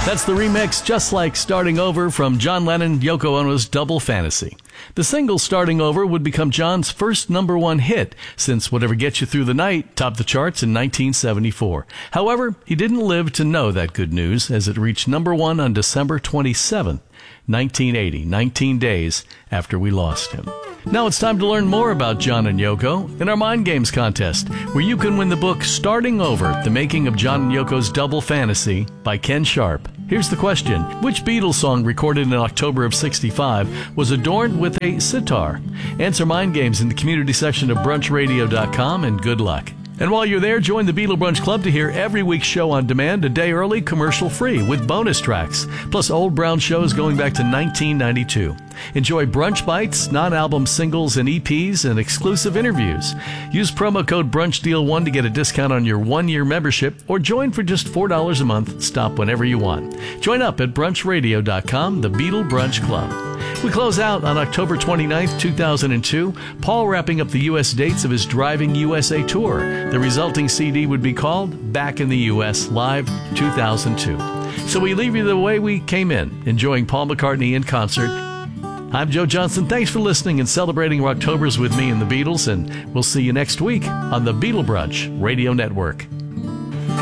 That's the remix, Just Like Starting Over, from John Lennon and Yoko Ono's Double Fantasy. The single Starting Over would become John's first #1 hit, since Whatever Gets You Through the Night topped the charts in 1974. However, he didn't live to know that good news, as it reached #1 on December 27, 1980, 19 days after we lost him. Now it's time to learn more about John and Yoko in our Mind Games contest, where you can win the book Starting Over, The Making of John and Yoko's Double Fantasy by Ken Sharp. Here's the question. Which Beatles song recorded in October of '65 was adorned with a sitar? Answer Mind Games in the community section of brunchradio.com, and good luck. And while you're there, join the Beatle Brunch Club to hear every week's show on demand a day early, commercial-free, with bonus tracks, plus old brown shows going back to 1992. Enjoy brunch bites, non-album singles and EPs, and exclusive interviews. Use promo code BRUNCHDEAL1 to get a discount on your one-year membership, or join for just $4 a month. Stop whenever you want. Join up at brunchradio.com, the Beatle Brunch Club. We close out on October 29th, 2002, Paul wrapping up the U.S. dates of his Driving USA tour. The resulting CD would be called Back in the U.S. Live 2002. So we leave you the way we came in, enjoying Paul McCartney in concert. I'm Joe Johnson. Thanks for listening and celebrating Octobers with me and the Beatles, and we'll see you next week on the Beatle Brunch Radio Network.